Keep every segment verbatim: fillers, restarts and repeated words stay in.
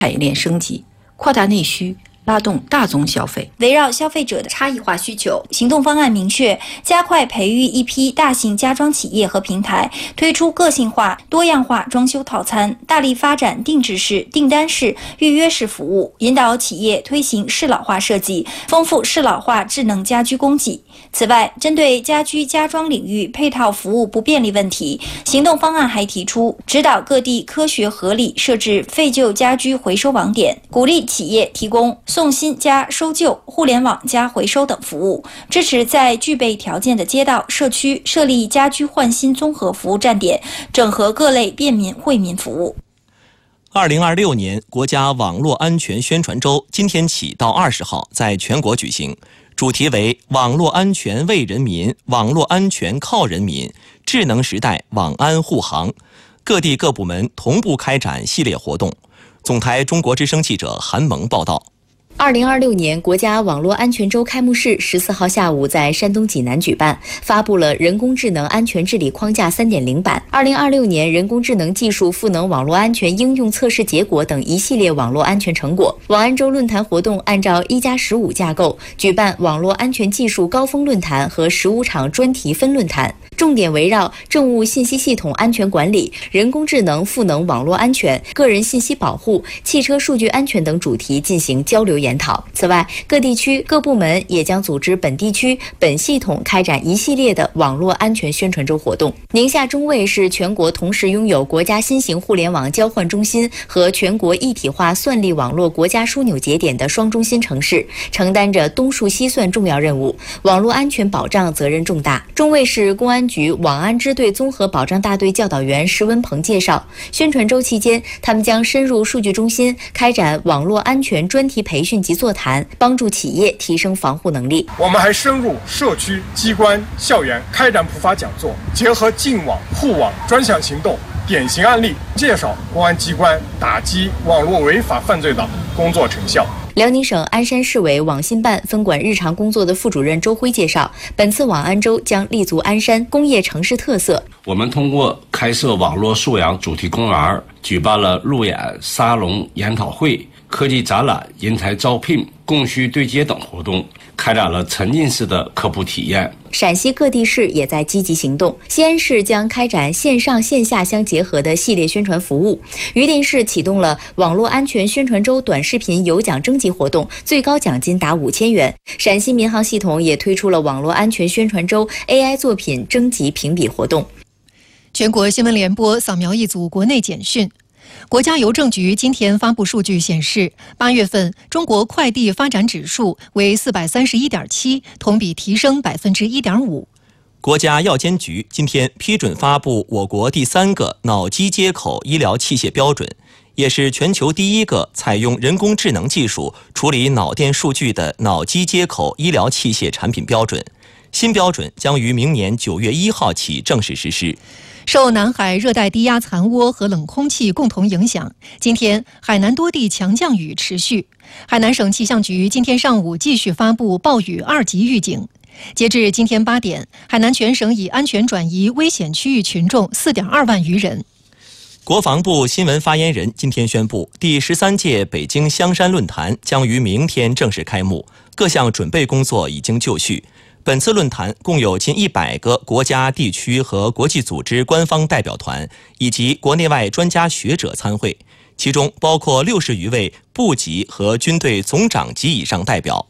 产业链升级，扩大内需，拉动大宗消费。 围绕消费者的差异化需求，行动方案明确加快培育一批大型家装企业和平台，推出个性化、多样化装修套餐，大力发展定制式、订单式、预约式服务，引导企业推行适老化设计，丰富适老化智能家居供给。此外，针对家居家装领域配套服务不便利问题，行动方案还提出指导各地科学合理设置废旧家居回收网点，鼓励企业提供送新加收旧、互联网加回收等服务，支持在具备条件的街道、社区设立家居换新综合服务站点，整合各类便民惠民服务。 二零二六年国家网络安全宣传周今天起到二十号在全国举行，主题为网络安全为人民，网络安全靠人民，智能时代网安护航。各地各部门同步开展系列活动。总台中国之声记者韩萌报道。 二零二六年国家网络安全周开幕式十四号下午在山东济南举办，发布了人工智能安全治理框架 三点零 版、二零二六年人工智能技术赋能网络安全应用测试结果等一系列网络安全成果。网安周论坛活动按照一加十五架构举办网络安全技术高峰论坛和十五场专题分论坛，重点围绕政务信息系统安全管理、人工智能赋能网络安全、个人信息保护、汽车数据安全等主题进行交流研讨。此外，各地区各部门也将组织本地区本系统开展一系列的网络安全宣传周活动。宁夏中卫是全国同时拥有国家新型互联网交换中心和全国一体化算力网络国家枢纽节点的双中心城市，承担着东数西算重要任务，网络安全保障责任重大。中卫市公安局网安支队综合保障大队教导员石文鹏介绍，宣传周期间，他们将深入数据中心开展网络安全专题培训及座谈，帮助企业提升防护能力。 我们还深入社区、机关、校园开展普法讲座，结合净网、护网专项行动典型案例，介绍公安机关打击网络违法犯罪的工作成效。 辽宁省鞍山市委网信办分管日常工作的副主任周辉介绍，本次网安周将立足鞍山工业城市特色。 我们通过开设网络素养主题公园，举办了路演、沙龙、研讨会、科技展览、人才招聘、供需对接等活动，开展了沉浸式的科普体验。 陕西各地市也在积极行动，西安市将开展线上线下相结合的系列宣传服务，榆林市启动了网络安全宣传周短视频有奖征集活动，最高奖金达五千元。陕西民航系统也推出了网络安全宣传周 A I 作品征集评比活动。 全国新闻联播扫描一组国内简讯。国家邮政局今天发布数据显示，八月份中国快递发展指数为 四百三十一点七， 同比提升 百分之一点五。 国家药监局今天批准发布我国第三个脑机接口医疗器械标准，也是全球第一个采用人工智能技术处理脑电数据的脑机接口医疗器械产品标准。新标准将于明年九月一号起正式实施。 受南海热带低压残涡和冷空气共同影响，今天海南多地强降雨持续。海南省气象局今天上午继续发布暴雨二级预警。截至今天八点，海南全省已安全转移危险区域群众 四点二万余人。 国防部新闻发言人今天宣布，第十三届北京香山论坛将于明天正式开幕，各项准备工作已经就绪。本次论坛共有近一百个国家、地区和国际组织官方代表团，以及国内外专家学者参会，其中包括六十余位部级和军队总长级以上代表。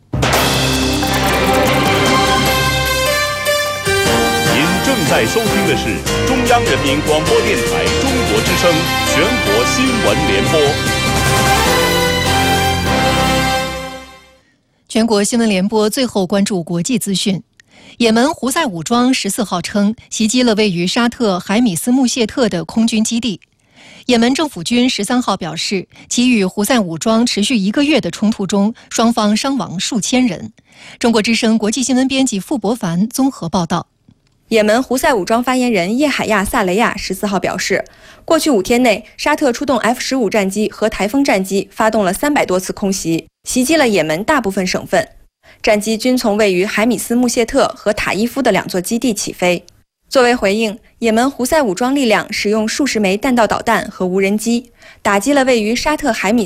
您正在收听的是中央人民广播电台中国之声全国新闻联播。 全国新闻联播最后关注国际资讯。也门胡塞武装十四号称袭击了位于沙特海米斯穆谢特的空军基地。也门政府军十三号表示，其与胡塞武装持续一个月的冲突中，双方伤亡数千人。中国之声国际新闻编辑傅博凡综合报道。 也门胡塞武装发言人叶海亚·萨雷亚十四号表示，过去五天内，沙特出动 F 十五 战机和台风战机，发动了三百多次空袭，袭击了也门大部分省份。战机均从位于海米斯穆谢特和塔伊夫的两座基地起飞。 作为回应，也门胡塞武装力量使用数十枚弹道导弹和无人机，打击了位于沙特海米